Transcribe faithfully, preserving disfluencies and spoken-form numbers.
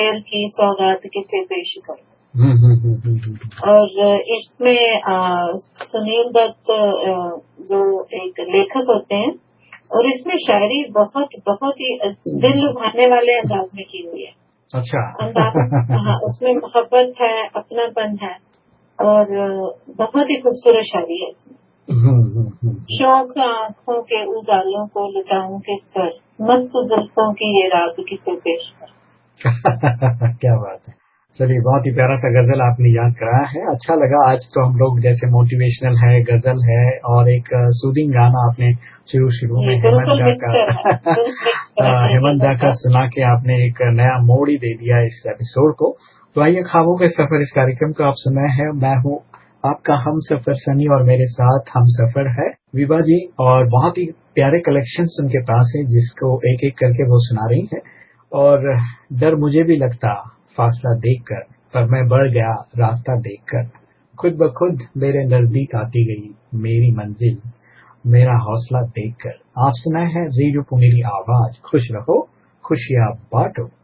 کی سوغات کسے پیش کروں. ہوں ہوں ہوں ہوں ہوں. اور اس میں سنیل دت جو ایک لیکھک ہوتے ہیں اور اس میں شاعری بہت بہت ہی دل لبھانے والے انداز میں کی ہوئی ہے. اچھا. انداز ہاں اس میں محبت ہے، اپنا پن ہے اور بہت ہی خوبصورت شاعری ہے اس میں. شوق آنکھوں کے اجالوں کو لٹاؤں کس پر، مست زلفوں کی یہ رات کسے پیش کر. کیا بات ہے. چلیے بہت ہی پیارا سا غزل آپ نے یاد کرایا ہے. اچھا لگا. آج تو ہم لوگ جیسے موٹیویشنل ہے، غزل ہے اور ایک سودنگ گانا آپ نے شروع شروع میں ہیمنت دا کا ہیمنت دا کا سنا کے آپ نے ایک نیا موڑ ہی دے دیا اس ایپیسوڈ کو. تو آئیے خوابوں کے سفر اس کاریکرم کو آپ سنا ہے. میں ہوں آپ کا ہم سفر سنی اور میرے ساتھ ہم سفر ہے ویبا جی، اور بہت ہی پیارے کلیکشنز ان کے پاس ہیں جس کو ایک ایک کر کے وہ سنا رہی ہیں. اور ڈر مجھے بھی لگتا فاصلہ دیکھ کر، پر میں بڑھ گیا راستہ دیکھ کر. خود بخود میرے نزدیک آتی گئی میری منزل، میرا حوصلہ دیکھ کر. آپ سنائے ہیں ریڈیو پونیری آواز. خوش رہو، خوشیاں بانٹو.